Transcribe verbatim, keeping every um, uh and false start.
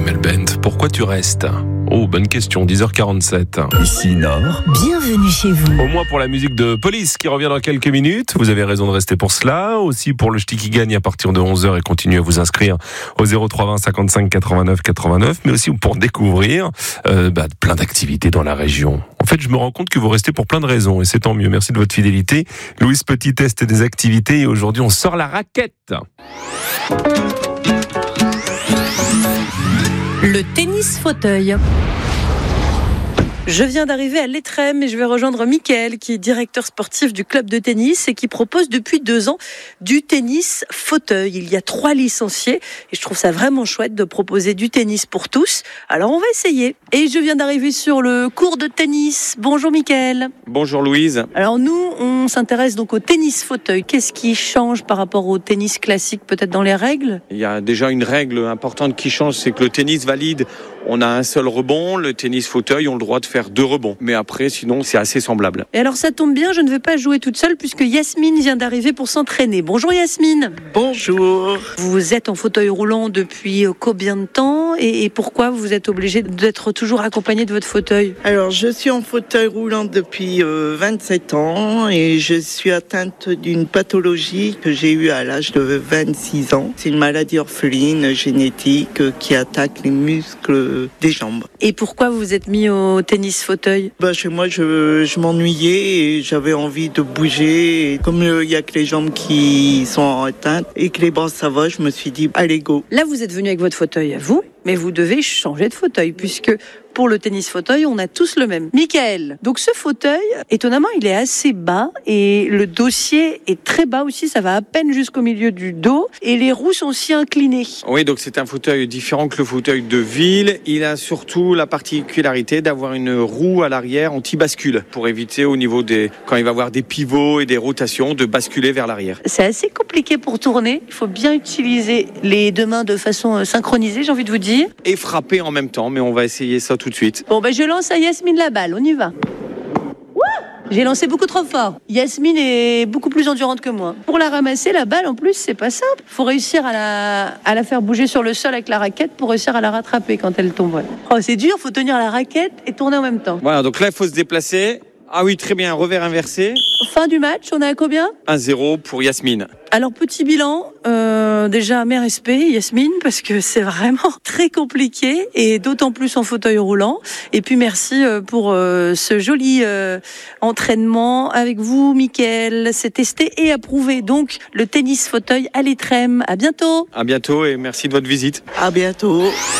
Jamel Bent. Pourquoi tu restes ? Oh, bonne question, dix heures quarante-sept. Ici Nord. Bienvenue chez vous. Au moins pour la musique de Police qui revient dans quelques minutes. Vous avez raison de rester pour cela. Aussi pour le ch'ti qui gagne à partir de onze heures et continuez à vous inscrire au zéro trois vingt cinquante-cinq quatre-vingt-neuf quatre-vingt-neuf. Mais aussi pour découvrir euh, bah, plein d'activités dans la région. En fait, je me rends compte que vous restez pour plein de raisons et c'est tant mieux. Merci de votre fidélité. Louise Petit teste des activités et aujourd'hui on sort la raquette. Le tennis fauteuil. Je viens d'arriver à l'Étrem et je vais rejoindre Mickaël qui est directeur sportif du club de tennis et qui propose depuis deux ans du tennis fauteuil. Il y a trois licenciés et je trouve ça vraiment chouette de proposer du tennis pour tous. Alors on va essayer. Et je viens d'arriver sur le cours de tennis. Bonjour Mickaël. Bonjour Louise. Alors nous, on s'intéresse donc au tennis fauteuil. Qu'est-ce qui change par rapport au tennis classique, peut-être dans les règles ? Il y a déjà une règle importante qui change, c'est que le tennis valide, on a un seul rebond. Le tennis fauteuil, on a le droit de faire deux rebonds. Mais après, sinon, c'est assez semblable. Et alors ça tombe bien, je ne vais pas jouer toute seule puisque Yasmine vient d'arriver pour s'entraîner. Bonjour Yasmine. Bonjour. Vous êtes en fauteuil roulant depuis combien de temps et, et pourquoi vous êtes obligée d'être toujours accompagnée de votre fauteuil ? Alors, je suis en fauteuil roulant depuis euh, vingt-sept ans et je suis atteinte d'une pathologie que j'ai eue à l'âge de vingt-six ans. C'est une maladie orpheline génétique euh, qui attaque les muscles des jambes. Et pourquoi vous vous êtes mis au tennis fauteuil ? Bah, chez moi, je, je m'ennuyais et j'avais envie de bouger. Et comme il euh, n'y a que les jambes qui sont atteintes et que les bras ça va, je me suis dit, allez go. Là, vous êtes venu avec votre fauteuil à vous, mais vous devez changer de fauteuil puisque pour le tennis fauteuil, on a tous le même. Mickaël, donc ce fauteuil, étonnamment, il est assez bas et le dossier est très bas aussi, ça va à peine jusqu'au milieu du dos et les roues sont aussi inclinées. Oui, donc c'est un fauteuil différent que le fauteuil de ville. Il a surtout la particularité d'avoir une roue à l'arrière anti-bascule pour éviter au niveau des, quand il va y avoir des pivots et des rotations, de basculer vers l'arrière. C'est assez compliqué pour tourner. Il faut bien utiliser les deux mains de façon synchronisée, j'ai envie de vous dire. Et frapper en même temps, mais on va essayer ça tout de suite. Bon, ben je lance à Yasmine la balle, on y va. J'ai lancé beaucoup trop fort. Yasmine est beaucoup plus endurante que moi. Pour la ramasser, la balle, en plus, c'est pas simple. Faut réussir à la, à la faire bouger sur le sol avec la raquette pour réussir à la rattraper quand elle tombe. Oh, c'est dur, faut tenir la raquette et tourner en même temps. Voilà, donc là, il faut se déplacer. Ah oui, très bien, revers inversé. Fin du match, on est à combien ? un zéro pour Yasmine. Alors, petit bilan, euh, déjà mes respects, Yasmine, parce que c'est vraiment très compliqué et d'autant plus en fauteuil roulant. Et puis merci pour euh, ce joli euh, entraînement avec vous, Mickaël. C'est testé et approuvé. Donc, le tennis fauteuil à l'Étrem. À bientôt. À bientôt et merci de votre visite. À bientôt.